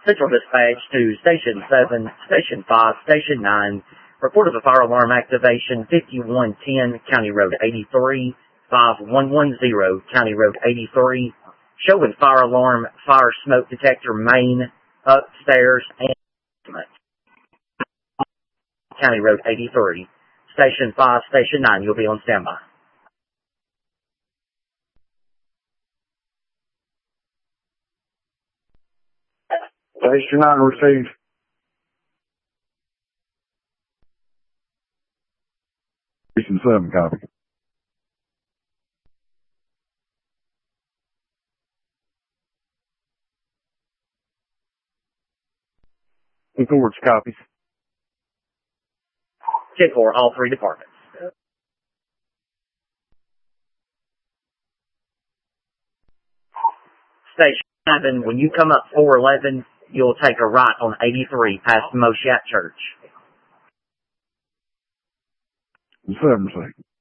Central Dispatch to Station 7, Station 5, Station 9. Report of a fire alarm activation, 5110 County Road 83, 5110 County Road 83. Showing fire alarm, fire smoke detector main, upstairs, and basement. County Road 83. Station 5, Station 9, you'll be on standby. Station 9 received. Station 7 copy. Forwards copies. 10-4, all three departments. Station 7, when you come up 411, you'll take a right on 83 past Moshat Church. 7 seconds.